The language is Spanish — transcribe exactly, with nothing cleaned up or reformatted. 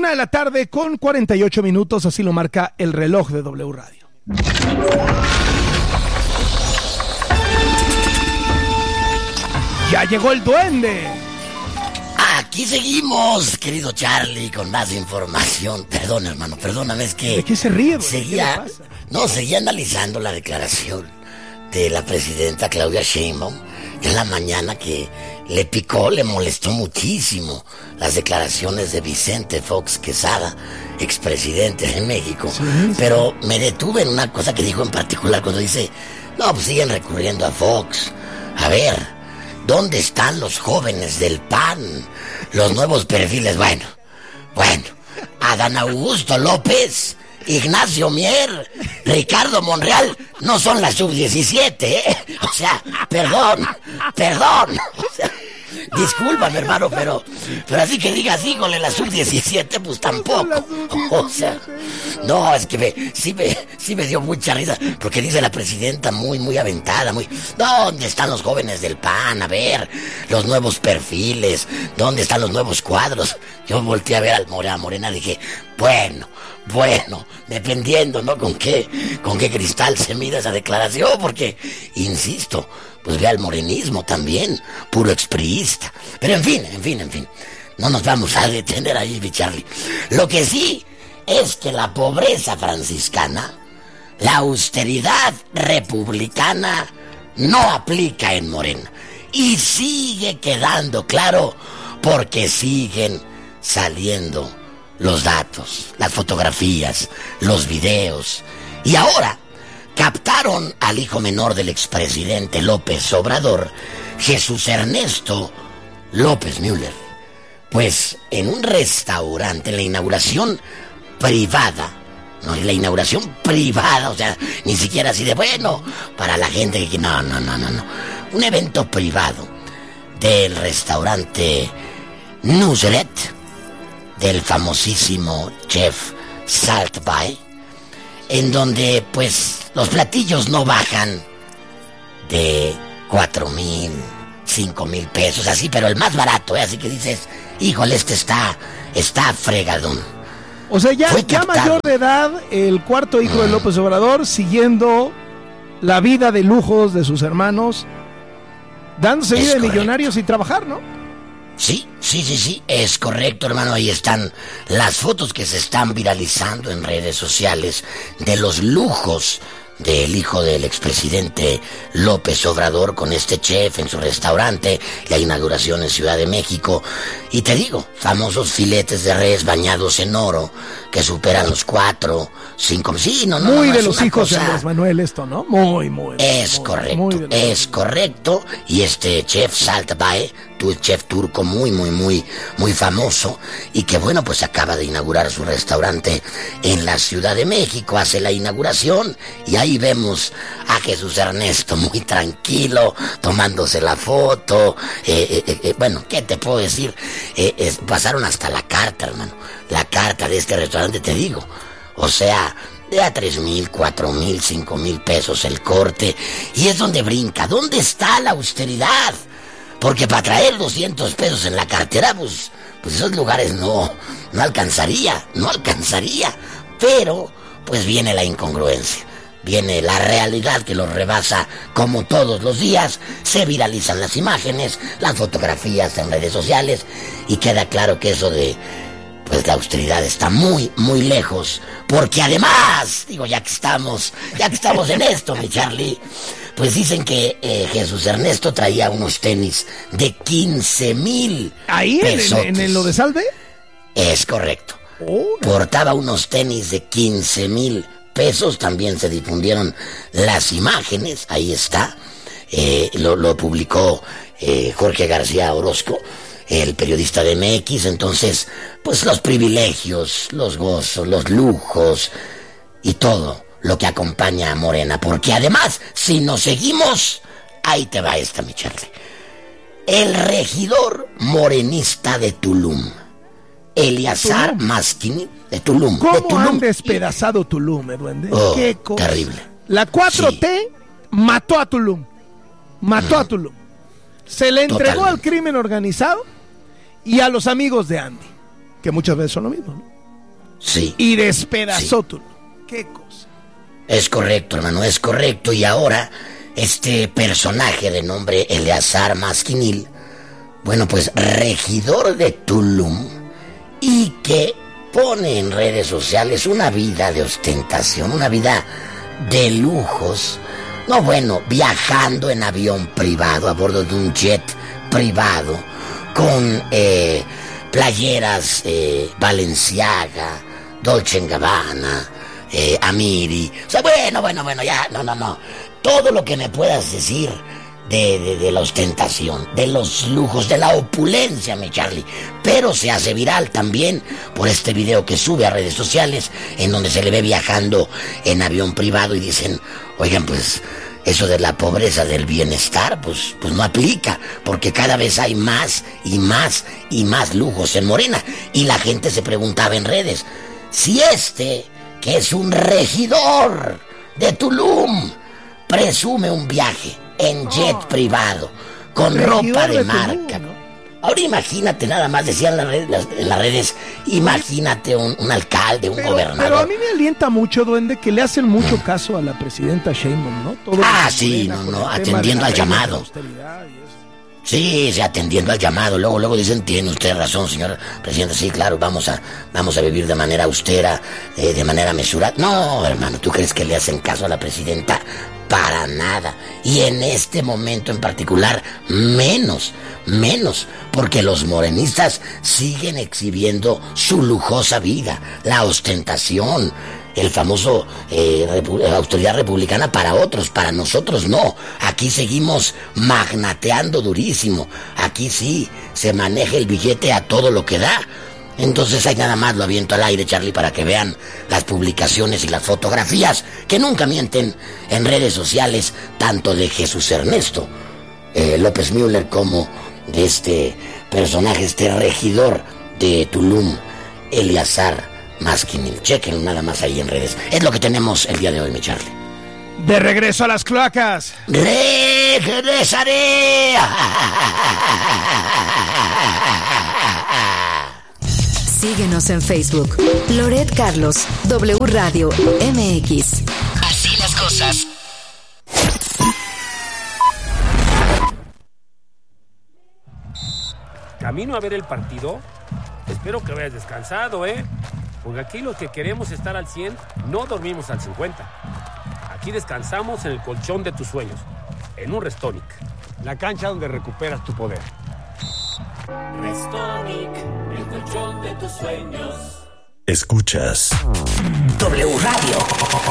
Una de la tarde con cuarenta y ocho minutos, así lo marca el reloj de W Radio. ¡Ya llegó el duende! Aquí seguimos, querido Charlie, con más información. Perdón, hermano, perdóname, es que... ¿De qué se ríe, duende? Seguía, ¿Qué le pasa? No, seguía analizando la declaración de la presidenta Claudia Sheinbaum en la mañana, que le picó, le molestó muchísimo las declaraciones de Vicente Fox Quesada, expresidente de México. Sí, sí. Pero me detuve en una cosa que dijo en particular cuando dice, no, pues siguen recurriendo a Fox. A ver, ¿dónde están los jóvenes del P A N? Los nuevos perfiles, bueno, bueno, Adán Augusto López, Ignacio Mier, Ricardo Monreal, no son la sub diecisiete, ¿eh? O sea, perdón, perdón, o sea, discúlpame, hermano, pero, pero así que digas, híjole, la sub diecisiete, pues tampoco. O sea, no, es que me, sí, me, sí me dio mucha risa, porque dice la presidenta muy, muy aventada, muy, ¿dónde están los jóvenes del P A N? A ver, los nuevos perfiles, ¿dónde están los nuevos cuadros? Yo volteé a ver al Morena, Morena, dije, bueno, bueno, dependiendo, ¿no? Con qué, con qué cristal se mida esa declaración, porque, insisto, pues ve al morenismo también, puro expriista. Pero en fin, en fin, en fin, no nos vamos a detener ahí, mi Charlie. Lo que sí es que la pobreza franciscana, la austeridad republicana, no aplica en Morena. Y sigue quedando claro, porque siguen saliendo los datos, las fotografías, los videos. Y ahora captaron al hijo menor del expresidente López Obrador, Jesús Ernesto López Müller, pues en un restaurante, en la inauguración privada, no, en la inauguración privada, o sea, ni siquiera así de bueno, para la gente que... No, no, no, no, no. Un evento privado del restaurante Nusret, del famosísimo chef Saltby, en donde pues los platillos no bajan de cuatro mil, cinco mil pesos, así, pero el más barato, ¿eh? Así que dices, híjole, este está, está fregadón. O sea, ya, Fue ya captado. mayor de edad, el cuarto hijo de López Obrador, siguiendo la vida de lujos de sus hermanos, dándose Es vida de correcto. millonarios y trabajar, ¿no? Sí, sí, sí, sí, es correcto, hermano. Ahí están las fotos que se están viralizando en redes sociales de los lujos del hijo del expresidente López Obrador con este chef en su restaurante, la inauguración en Ciudad de México. Y te digo, famosos filetes de res bañados en oro que superan los cuatro, cinco... Sí, no, no, Muy no, de es los una hijos de cosa- Andrés Manuel esto, ¿no? Muy, muy. Es muy, correcto, muy de los- es correcto. Y este chef Saltbae, tu chef turco muy, muy, muy, muy famoso, y que bueno, pues acaba de inaugurar su restaurante en la Ciudad de México, hace la inauguración, y ahí vemos a Jesús Ernesto muy tranquilo, tomándose la foto. Eh, eh, eh, bueno, ¿qué te puedo decir? Eh, es- pasaron hasta la carta, hermano, la carta de este restaurante, te digo. O sea, de a tres mil, cuatro mil, cinco mil pesos el corte. Y es donde brinca. ¿Dónde está la austeridad? Porque para traer doscientos pesos en la cartera, pues, pues esos lugares no, no alcanzaría, no alcanzaría. Pero, pues viene la incongruencia. Viene la realidad que los rebasa como todos los días. Se viralizan las imágenes, las fotografías en redes sociales. Y queda claro que eso de... pues la austeridad está muy, muy lejos, porque además, digo, ya que estamos, ya que estamos en esto, mi Charlie, pues dicen que eh, Jesús Ernesto traía unos tenis de quince mil ¿Ahí en, pesos. en, en lo de Salve? Es correcto. Oh, no. Portaba unos tenis de quince mil pesos, también se difundieron las imágenes, ahí está, eh, lo, lo publicó eh, Jorge García Orozco, el periodista de M X. Entonces, pues los privilegios, los gozos, los lujos y todo lo que acompaña a Morena, porque además, si nos seguimos, ahí te va esta, mi Charlie. El regidor morenista de Tulum, Eleazar Tulum. Masquini, de Tulum, ¿Cómo de Tulum. han despedazado Tulum, eh, duende? Oh, Qué cosa. terrible. La cuatro T Sí. mató a Tulum. Mató a Tulum. Se le entregó Totalmente. al crimen organizado y a los amigos de Andy, que muchas veces son lo mismo, ¿no? Sí. Y despedazó Sí. Tulum. Qué cosa. Es correcto, hermano, es correcto. Y ahora, este personaje de nombre Eleazar Masquinil, bueno, pues regidor de Tulum, y que pone en redes sociales una vida de ostentación, una vida de lujos. No, bueno, viajando en avión privado, a bordo de un jet privado, con eh, playeras eh, Balenciaga, Dolce and Gabbana, eh, Amiri. O sea, bueno, bueno, bueno, ya, no, no, no. Todo lo que me puedas decir de, de, de la ostentación, de los lujos, de la opulencia, mi Charlie. Pero se hace viral también por este video que sube a redes sociales, en donde se le ve viajando en avión privado y dicen, oigan, pues eso de la pobreza del bienestar, pues, pues no aplica, porque cada vez hay más y más y más lujos en Morena. Y la gente se preguntaba en redes, si este, que es un regidor de Tulum, presume un viaje en jet oh, privado, con ropa de, de marca. Tulum, ¿no? Ahora imagínate, nada más, decían las redes, las, en las redes, imagínate un, un alcalde, un pero, gobernador. Pero a mí me alienta mucho, Duende, que le hacen mucho caso a la presidenta Sheinbaum, ¿no? Todo ah, sí, no, no, atendiendo al llamado. Sí, sí, atendiendo al llamado. Luego, luego dicen, tiene usted razón, señor presidente. Sí, claro, vamos a, vamos a vivir de manera austera, eh, de manera mesurada. No, hermano, ¿tú crees que le hacen caso a la presidenta? Para nada. Y en este momento en particular, menos, menos, porque los morenistas siguen exhibiendo su lujosa vida, la ostentación, el famoso eh, repu- autoridad republicana para otros, para nosotros no. Aquí seguimos magnateando durísimo. Aquí sí se maneja el billete a todo lo que da. Entonces ahí nada más lo aviento al aire, Charlie, para que vean las publicaciones y las fotografías que nunca mienten en redes sociales, tanto de Jesús Ernesto eh, López Müller como de este personaje, este regidor de Tulum, Eleazar Masquinil. Chequen nada más ahí en redes. Es lo que tenemos el día de hoy, mi Charlie. De regreso a las cloacas. Regresaré. Síguenos en Facebook. Loret Carlos, W Radio M X. Así las cosas. Camino a ver el partido. Espero que vayas descansado, ¿eh? Porque aquí los que queremos estar al cien, no dormimos al cincuenta. Aquí descansamos en el colchón de tus sueños, en un Restonic. La cancha donde recuperas tu poder. Restonic, el colchón de tus sueños. Escuchas W Radio.